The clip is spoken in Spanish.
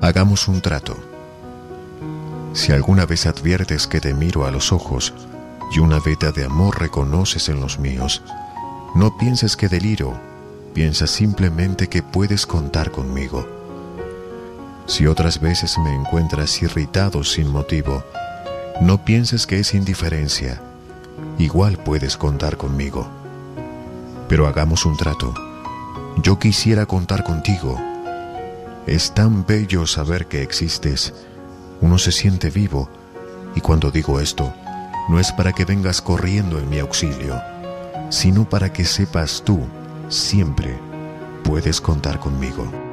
Hagamos un trato. Si alguna vez adviertes que te miro a los ojos y una veta de amor reconoces en los míos, no pienses que deliro, piensa simplemente que puedes contar conmigo. Si otras veces me encuentras irritado sin motivo, no pienses que es indiferencia, igual puedes contar conmigo. Pero hagamos un trato. Yo quisiera contar contigo. Es tan bello saber que existes. Uno se siente vivo, y cuando digo esto, no es para que vengas corriendo en mi auxilio, sino para que sepas tú, siempre puedes contar conmigo.